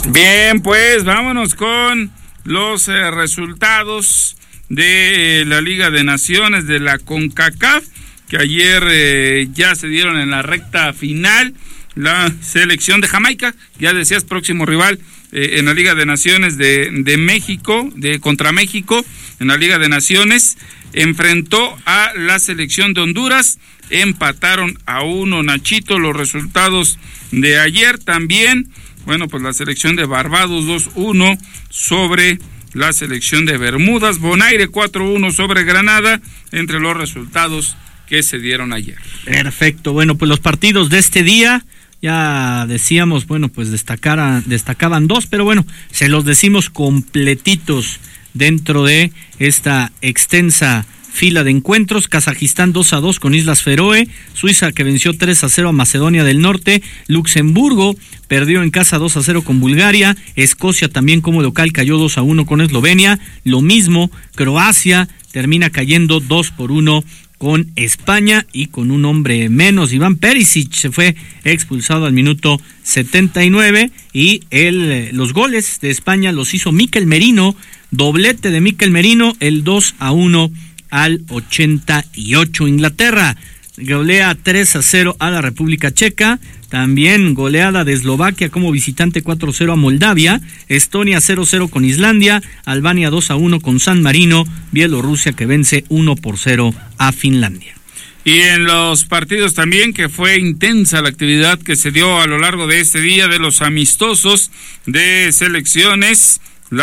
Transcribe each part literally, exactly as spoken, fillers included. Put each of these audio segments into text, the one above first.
Bien, pues vámonos con los eh, resultados de eh, la Liga de Naciones de la CONCACAF, que ayer eh, ya se dieron en la recta final. La selección de Jamaica, ya decías, próximo rival eh, en la Liga de Naciones de, de México, de contra México, en la Liga de Naciones, enfrentó a la selección de Honduras, empataron a uno, Nachito, los resultados de ayer también. Bueno, pues la selección de Barbados dos uno sobre la selección de Bermudas, Bonaire cuatro uno sobre Granada, entre los resultados que se dieron ayer. Perfecto, bueno, pues los partidos de este día, ya decíamos, bueno, pues destacara, destacaban dos, pero bueno, se los decimos completitos dentro de esta extensa fila de encuentros. Kazajistán dos a dos con Islas Feroe, Suiza que venció tres a cero a Macedonia del Norte, Luxemburgo perdió en casa dos a cero con Bulgaria, Escocia también como local cayó dos a uno con Eslovenia, lo mismo, Croacia termina cayendo dos por uno con España y con un hombre menos, Iván Perisic se fue expulsado al minuto setenta y nueve y el, los goles de España los hizo Mikel Merino, doblete de Mikel Merino, el dos a uno al ochenta y ocho. Inglaterra golea tres a cero a la República Checa, también goleada de Eslovaquia como visitante cuatro a cero a Moldavia, Estonia cero a cero con Islandia, Albania dos a uno con San Marino, Bielorrusia que vence uno por cero a Finlandia. Y en los partidos también, que fue intensa la actividad que se dio a lo largo de este día de los amistosos de selecciones,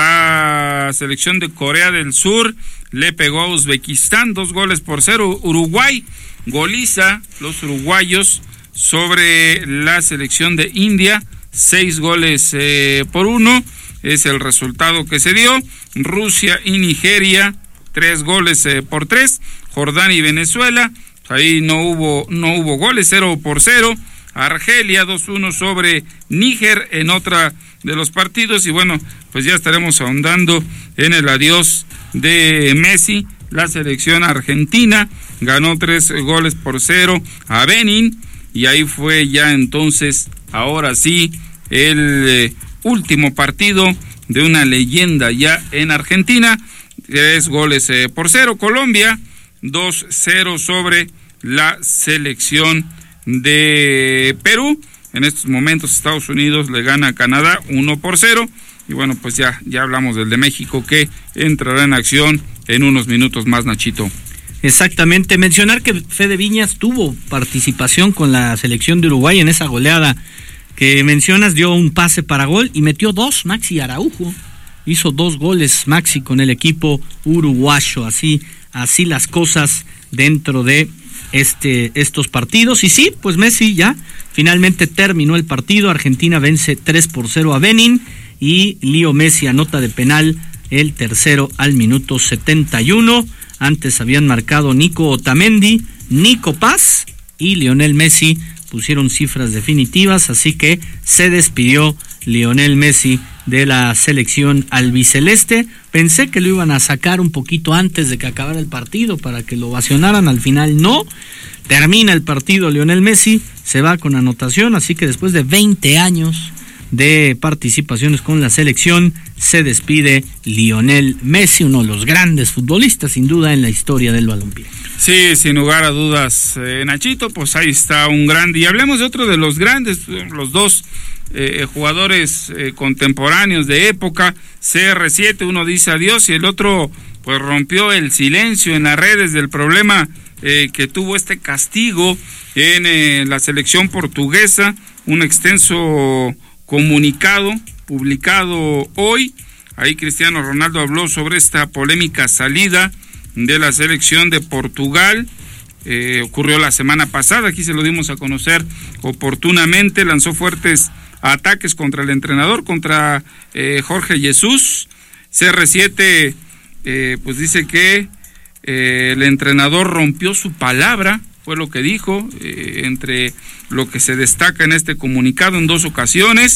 la selección de Corea del Sur le pegó a Uzbekistán dos goles por cero. Uruguay goliza los uruguayos sobre la selección de India, seis goles eh, por uno, es el resultado que se dio. Rusia y Nigeria, tres goles eh, por tres. Jordania y Venezuela, ahí no hubo, no hubo goles, cero por cero. Argelia dos uno sobre Níger en otra de los partidos, y bueno, pues ya estaremos ahondando en el adiós de Messi. La selección argentina ganó tres goles por cero a Benin, y ahí fue ya entonces, ahora sí, el eh, último partido de una leyenda ya en Argentina, tres goles eh, por cero. Colombia dos cero sobre la selección de Perú. En estos momentos Estados Unidos le gana a Canadá uno por cero. Y bueno, pues ya, ya hablamos del de México, que entrará en acción en unos minutos más, Nachito. Exactamente, mencionar que Fede Viñas tuvo participación con la selección de Uruguay en esa goleada que mencionas, dio un pase para gol y metió dos. Maxi Araujo hizo dos goles, Maxi, con el equipo uruguayo. Así, así las cosas dentro de este estos partidos. Y sí, pues Messi ya finalmente terminó el partido. Argentina vence tres por cero a Benin y Leo Messi anota de penal el tercero al minuto setenta y uno. Antes habían marcado Nico Otamendi, Nico Paz y Lionel Messi, pusieron cifras definitivas, así que se despidió Lionel Messi de la selección albiceleste. Pensé que lo iban a sacar un poquito antes de que acabara el partido para que lo ovacionaran, al final no. Termina el partido Lionel Messi, se va con anotación, así que después de veinte años de participaciones con la selección, se despide Lionel Messi, uno de los grandes futbolistas sin duda en la historia del balompié. Sí, sin lugar a dudas, eh, Nachito, pues ahí está un grande. Y hablemos de otro de los grandes, los dos eh, jugadores eh, contemporáneos de época, C R siete, uno dice adiós y el otro pues rompió el silencio en las redes del problema eh, que tuvo este castigo en eh, la selección portuguesa, un extenso comunicado publicado hoy. Ahí Cristiano Ronaldo habló sobre esta polémica salida de la selección de Portugal. Eh, ocurrió la semana pasada, aquí se lo dimos a conocer oportunamente. Lanzó fuertes ataques contra el entrenador, contra eh, Jorge Jesús. C R siete eh, pues dice que eh, el entrenador rompió su palabra, fue lo que dijo, eh, entre lo que se destaca en este comunicado en dos ocasiones.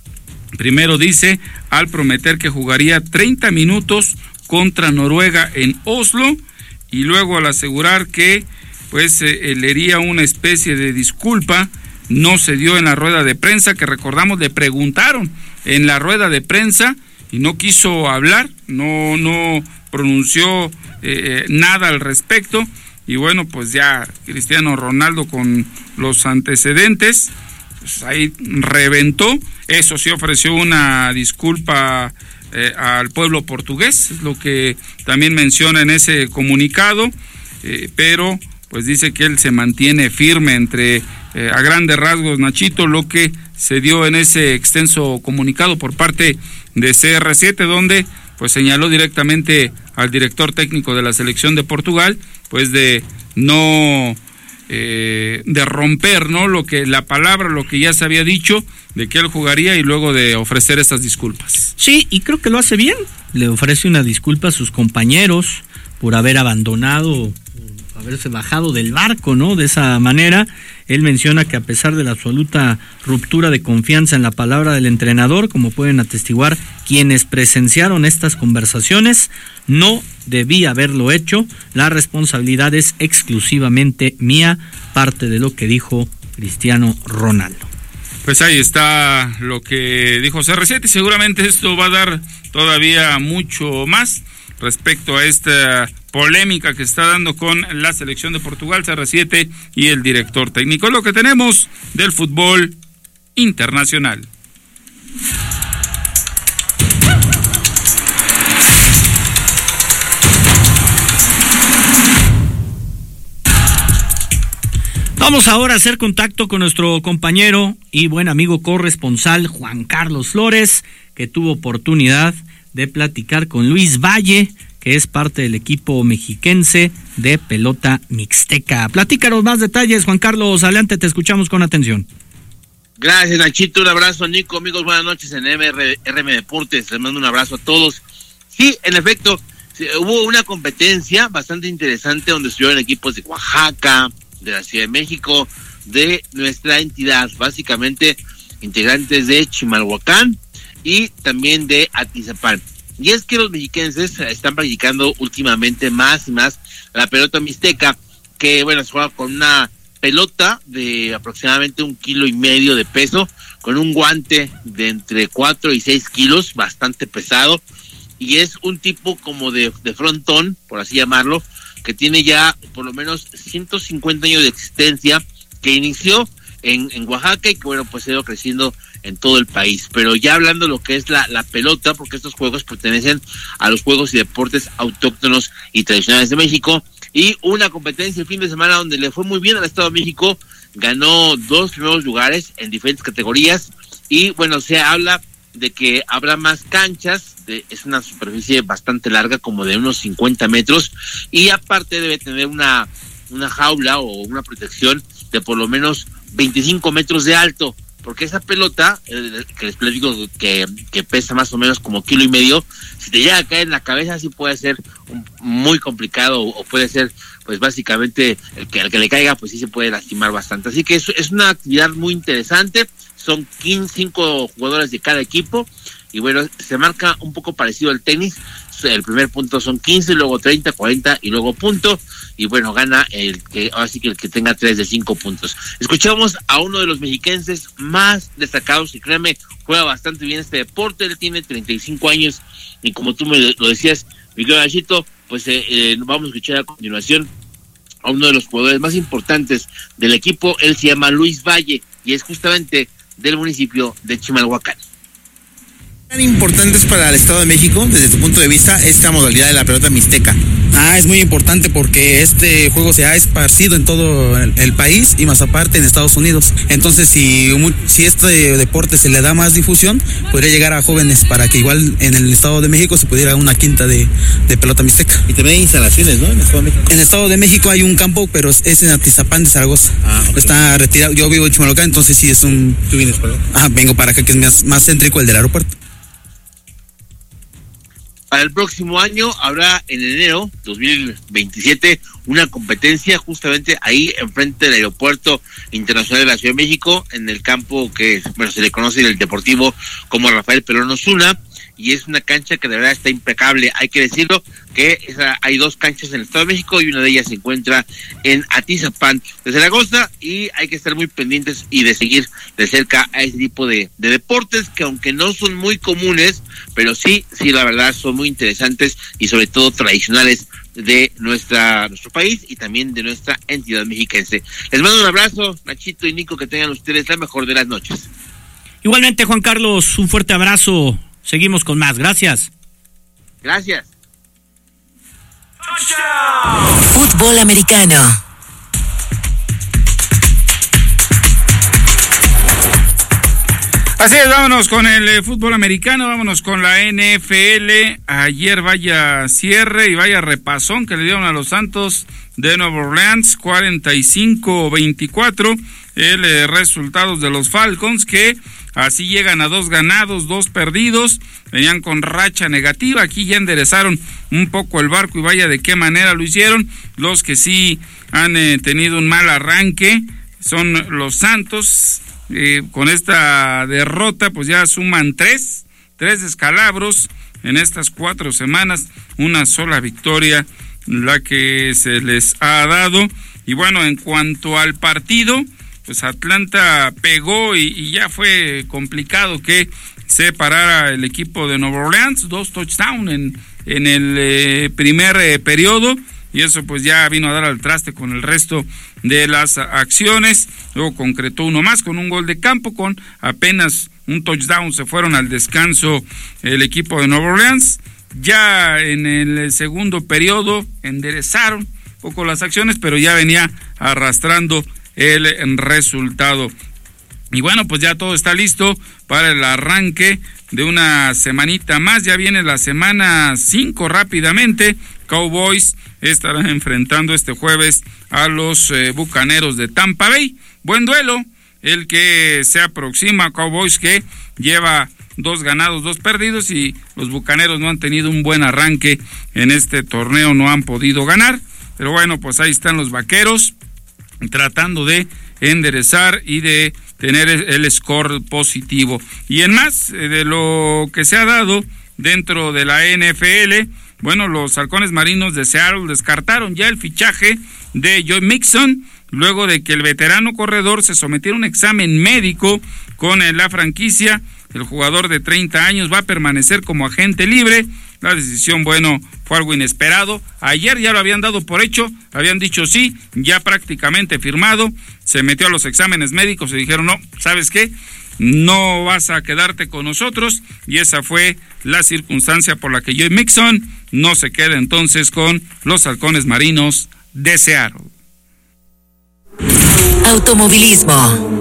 Primero dice, al prometer que jugaría treinta minutos contra Noruega en Oslo, y luego al asegurar que pues eh, leería una especie de disculpa no se dio en la rueda de prensa, que recordamos le preguntaron en la rueda de prensa y no quiso hablar, no, no pronunció eh, nada al respecto. Y bueno, pues ya Cristiano Ronaldo con los antecedentes, pues ahí reventó. Eso sí, ofreció una disculpa eh, al pueblo portugués, es lo que también menciona en ese comunicado, eh, pero pues dice que él se mantiene firme entre, eh, a grandes rasgos, Nachito, lo que se dio en ese extenso comunicado por parte de C R siete, donde pues señaló directamente al director técnico de la selección de Portugal, pues de no eh, de romper, ¿no? Lo que la palabra, lo que ya se había dicho, de que él jugaría, y luego de ofrecer estas disculpas. Sí, y creo que lo hace bien. Le ofrece una disculpa a sus compañeros por haber abandonado, por haberse bajado del barco, ¿no? De esa manera. Él menciona que a pesar de la absoluta ruptura de confianza en la palabra del entrenador, como pueden atestiguar quienes presenciaron estas conversaciones, no debía haberlo hecho. La responsabilidad es exclusivamente mía, parte de lo que dijo Cristiano Ronaldo. Pues ahí está lo que dijo C R siete, y seguramente esto va a dar todavía mucho más respecto a esta polémica que está dando con la selección de Portugal, C R siete y el director técnico. Es lo que tenemos del fútbol internacional. Vamos ahora a hacer contacto con nuestro compañero y buen amigo corresponsal Juan Carlos Flores, que tuvo oportunidad de platicar con Luis Valle, que es parte del equipo mexiquense de pelota mixteca. Platícanos más detalles, Juan Carlos, adelante, te escuchamos con atención. Gracias, Nachito, un abrazo, Nico, amigos, buenas noches en M R M Deportes, les mando un abrazo a todos. Sí, en efecto, sí, hubo una competencia bastante interesante donde estuvieron equipos de Oaxaca, de la Ciudad de México, de nuestra entidad, básicamente integrantes de Chimalhuacán y también de Atizapán. Y es que los mexiquenses están practicando últimamente más y más la pelota mixteca, que bueno, se juega con una pelota de aproximadamente un kilo y medio de peso, con un guante de entre cuatro y seis kilos, bastante pesado, y es un tipo como de, de frontón, por así llamarlo, que tiene ya por lo menos ciento cincuenta años de existencia, que inició en, en Oaxaca y que bueno, pues ha ido creciendo en todo el país. Pero ya hablando de lo que es la, la pelota, porque estos juegos pertenecen a los juegos y deportes autóctonos y tradicionales de México, y una competencia el fin de semana donde le fue muy bien al Estado de México, ganó dos primeros lugares en diferentes categorías, y bueno, se habla de que habrá más canchas, de, es una superficie bastante larga, como de unos cincuenta metros, y aparte debe tener una, una jaula o una protección de por lo menos veinticinco metros de alto, porque esa pelota, eh, que les platico que, que pesa más o menos como kilo y medio, si te llega a caer en la cabeza sí puede ser un, muy complicado, o puede ser pues básicamente el que, el que le caiga pues sí se puede lastimar bastante, así que es, es una actividad muy interesante. Son quince, cinco jugadores de cada equipo, y bueno, se marca un poco parecido al tenis. El primer punto son quince, luego treinta, cuarenta y luego punto, y bueno, gana el que, ahora sí que el que tenga tres de cinco puntos. Escuchamos a uno de los mexiquenses más destacados, y créeme, juega bastante bien este deporte. Él tiene treinta y cinco años, y como tú me lo decías, Miguel Gallito, pues eh, eh, vamos a escuchar a continuación a uno de los jugadores más importantes del equipo. Él se llama Luis Valle, y es justamente del municipio de Chimalhuacán. ¿Tan importantes para el Estado de México, desde tu punto de vista, esta modalidad de la pelota mixteca? Ah, es muy importante porque este juego se ha esparcido en todo el, el país y más aparte en Estados Unidos. Entonces, si, si este deporte se le da más difusión, podría llegar a jóvenes para que igual en el Estado de México se pudiera una quinta de, de pelota mixteca. Y también hay instalaciones, ¿no? En el Estado de México. En el Estado de México hay un campo, pero es en Atizapán de Zaragoza. Ah, okay. Está retirado. Yo vivo en Chimalhuacán, entonces sí es un... ¿Tú vienes para acá? Ah, vengo para acá, que es más, más céntrico el del aeropuerto. Para el próximo año habrá en enero dos mil veintisiete una competencia justamente ahí enfrente del Aeropuerto Internacional de la Ciudad de México, en el campo que bueno se le conoce en el Deportivo como Rafael Pelón Osuna, y es una cancha que de verdad está impecable. Hay que decirlo que esa, hay dos canchas en el Estado de México y una de ellas se encuentra en Atizapán de Zaragoza, y hay que estar muy pendientes y de seguir de cerca a ese tipo de, de deportes que aunque no son muy comunes, pero sí, sí la verdad son muy interesantes y sobre todo tradicionales de nuestra nuestro país y también de nuestra entidad mexiquense. Les mando un abrazo, Nachito y Nico, que tengan ustedes la mejor de las noches. Igualmente, Juan Carlos, un fuerte abrazo. Seguimos con más. Gracias. Gracias. Fútbol americano. Así es, vámonos con el eh, fútbol americano, vámonos con la N F L. Ayer vaya cierre y vaya repasón que le dieron a los Santos de Nueva Orleans, cuarenta y cinco veinticuatro. El eh, resultados de los Falcons, que así llegan a dos ganados, dos perdidos, venían con racha negativa, aquí ya enderezaron un poco el barco y vaya de qué manera lo hicieron. Los que sí han eh, tenido un mal arranque son los Santos, eh, con esta derrota pues ya suman tres, tres descalabros en estas cuatro semanas, una sola victoria la que se les ha dado. Y bueno, en cuanto al partido, pues Atlanta pegó y, y ya fue complicado que se parara el equipo de Nueva Orleans, dos touchdowns en, en el eh, primer eh, periodo, y eso pues ya vino a dar al traste con el resto de las acciones. Luego concretó uno más con un gol de campo, con apenas un touchdown se fueron al descanso el equipo de Nueva Orleans. Ya en el segundo periodo enderezaron un poco las acciones, pero ya venía arrastrando el resultado. Y bueno, pues ya todo está listo para el arranque de una semanita más. Ya viene la semana cinco rápidamente. Cowboys estarán enfrentando este jueves a los eh, Bucaneros de Tampa Bay. Buen duelo el que se aproxima. Cowboys que lleva dos ganados, dos perdidos, y los Bucaneros no han tenido un buen arranque en este torneo, no han podido ganar. Pero bueno, pues ahí están los Vaqueros tratando de enderezar y de tener el score positivo. Y en más de lo que se ha dado dentro de la N F L, bueno, los Halcones Marinos de Seattle descartaron ya el fichaje de Joe Mixon, luego de que el veterano corredor se sometiera a un examen médico con la franquicia. El jugador de treinta años va a permanecer como agente libre. La decisión, bueno, fue algo inesperado. Ayer ya lo habían dado por hecho, habían dicho sí, ya prácticamente firmado. Se metió a los exámenes médicos y dijeron, no, ¿sabes qué? No vas a quedarte con nosotros. Y esa fue la circunstancia por la que Joe Mixon no se queda entonces con los Halcones Marinos de Seattle. Automovilismo.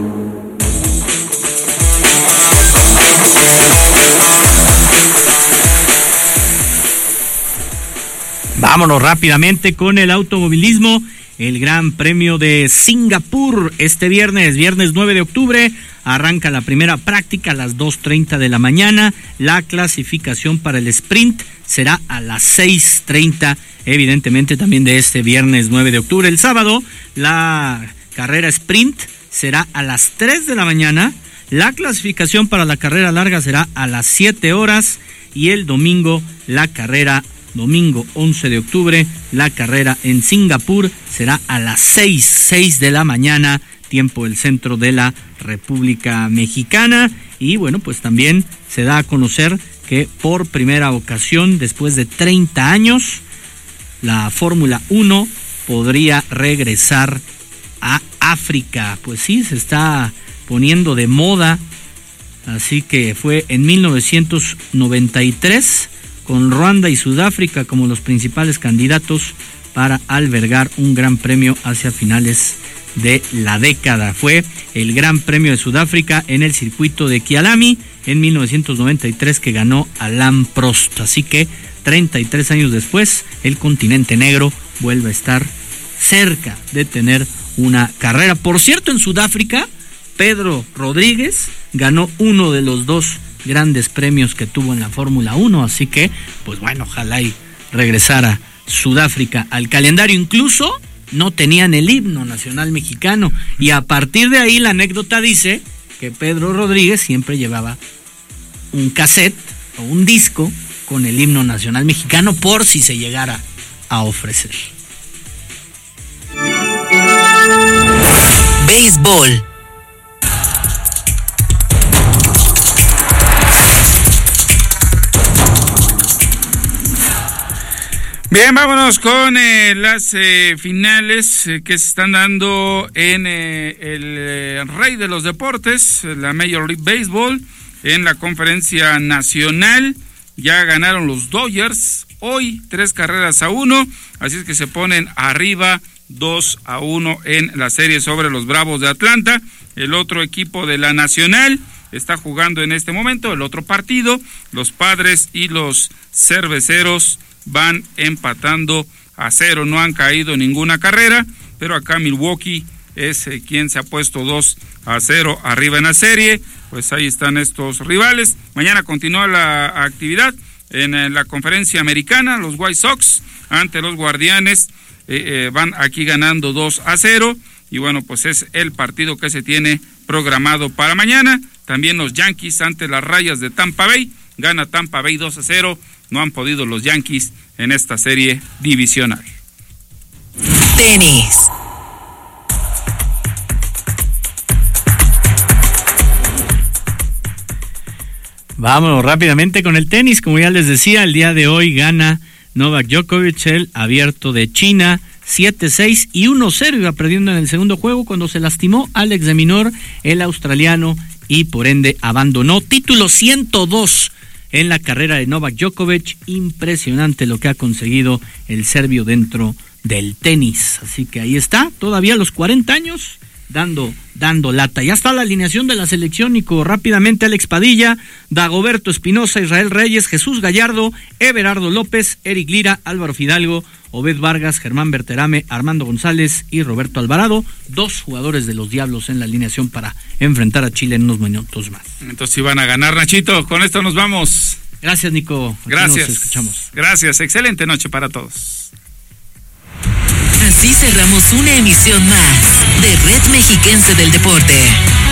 Vámonos rápidamente con el automovilismo. El Gran Premio de Singapur este viernes, viernes nueve de octubre, arranca la primera práctica a las dos treinta de la mañana. La clasificación para el sprint será a las seis treinta, evidentemente también de este viernes nueve de octubre. El sábado, la carrera sprint será a las tres de la mañana. La clasificación para la carrera larga será a las siete horas. Y el domingo, la carrera Domingo once de octubre, la carrera en Singapur será a las seis, seis de la mañana, tiempo del centro de la República Mexicana. Y bueno, pues también se da a conocer que por primera ocasión, después de treinta años, la Fórmula uno podría regresar a África. Pues sí, se está poniendo de moda. Así que fue en mil novecientos noventa y tres, con Ruanda y Sudáfrica como los principales candidatos para albergar un gran premio hacia finales de la década. Fue el Gran Premio de Sudáfrica en el circuito de Kialami en mil novecientos noventa y tres que ganó Alain Prost. Así que treinta y tres años después, el continente negro vuelve a estar cerca de tener una carrera. Por cierto, en Sudáfrica, Pedro Rodríguez ganó uno de los dos grandes premios que tuvo en la Fórmula uno, así que, pues bueno, ojalá y regresara Sudáfrica al calendario. Incluso no tenían el himno nacional mexicano, y a partir de ahí la anécdota dice que Pedro Rodríguez siempre llevaba un cassette o un disco con el himno nacional mexicano por si se llegara a ofrecer. Béisbol. Bien, vámonos con eh, las eh, finales eh, que se están dando en eh, el eh, rey de los deportes, la Major League Baseball, en la conferencia nacional. Ya ganaron los Dodgers hoy tres carreras a uno, así es que se ponen arriba dos a uno en la serie sobre los Bravos de Atlanta. El otro equipo de la nacional está jugando en este momento el otro partido. Los Padres y los Cerveceros van empatando a cero, no han caído ninguna carrera, pero acá Milwaukee es eh, quien se ha puesto dos a cero arriba en la serie. Pues ahí están estos rivales. Mañana continúa la actividad en, en la conferencia americana. Los White Sox ante los Guardianes eh, eh, van aquí ganando dos a cero, y bueno, pues es el partido que se tiene programado para mañana. También los Yankees ante las Rayas de Tampa Bay, gana Tampa Bay dos a cero. No han podido los Yankees en esta serie divisional. Tenis. Vámonos rápidamente con el tenis. Como ya les decía, el día de hoy gana Novak Djokovic el Abierto de China siete seis y uno cero. Iba perdiendo en el segundo juego cuando se lastimó Alex de Minaur, el australiano, y por ende abandonó. Título ciento dos en la carrera de Novak Djokovic. Impresionante lo que ha conseguido el serbio dentro del tenis. Así que ahí está, todavía a los cuarenta años, dando, dando lata. Ya está la alineación de la selección, Nico. Rápidamente: Alex Padilla, Dagoberto Espinosa, Israel Reyes, Jesús Gallardo, Everardo López, Eric Lira, Álvaro Fidalgo, Obed Vargas, Germán Berterame, Armando González y Roberto Alvarado. Dos jugadores de los Diablos en la alineación para enfrentar a Chile en unos minutos más. Entonces iban a ganar, Nachito. Con esto nos vamos. Gracias, Nico. Aquí Gracias. nos escuchamos. Gracias. Excelente noche para todos. Así cerramos una emisión más de Red Mexiquense del Deporte.